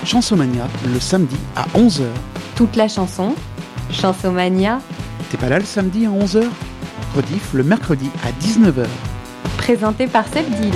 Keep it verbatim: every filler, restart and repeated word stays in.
Chansomania, le samedi à onze heures. Toute la chanson, Chansomania. T'es pas là le samedi à onze heures? Rediff le mercredi à dix-neuf heures. Présenté par Sebdil.